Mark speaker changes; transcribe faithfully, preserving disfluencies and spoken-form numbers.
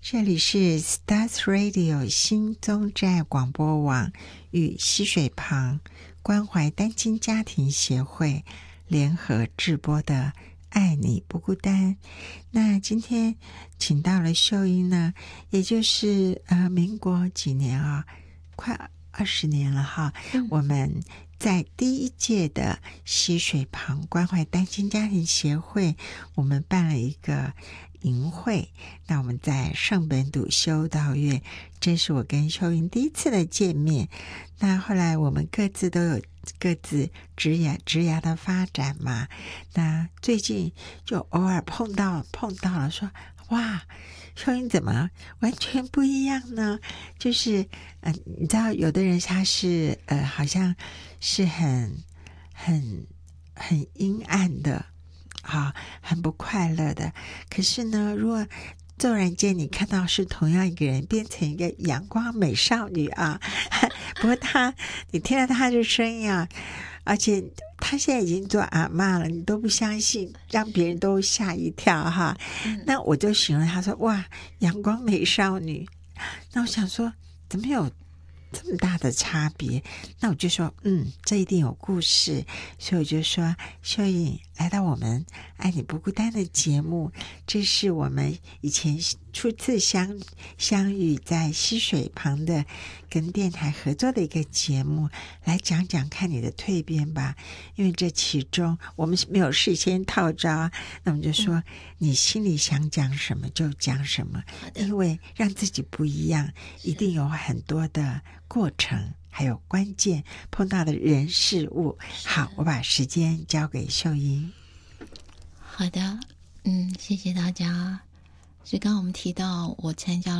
Speaker 1: 这里是 Stars Radio 新宗站广播网与溪水旁关怀单亲家庭协会联合制播的爱你不孤单。那今天请到了秀英呢，也就是呃民国几年啊，快二十年了哈、嗯、我们在第一届的溪水旁关怀单亲家庭协会，我们办了一个营会，那我们在圣本笃修道院，这是我跟秀英第一次的见面。那后来我们各自都有各自职业职业的发展嘛，那最近就偶尔碰到碰到了说，哇，秀英怎么完全不一样呢？就是嗯、呃，你知道有的人他是呃好像是很很很阴暗的啊，很不快乐的。可是呢，如果骤然间你看到是同样一个人变成一个阳光美少女啊，不过她你听到她的声音啊，而且她现在已经做阿嬷了，你都不相信，让别人都吓一跳哈。嗯、那我就形容她说，哇，阳光美少女。那我想说，怎么有这么大的差别？那我就说，嗯，这一定有故事。所以我就说，秀英来到我们爱你不孤单的节目，这是我们以前初次相相遇在溪水旁的跟电台合作的一个节目，来讲讲看你的蜕变吧。因为这其中我们没有事先套招，那我们就说、嗯、你心里想讲什么就讲什么，因为让自己不一样，一定有很多的过程还有关键碰到的人事物。好，我把时间交给秀英。
Speaker 2: 好的，嗯，谢谢大家。所以刚刚我们提到我参加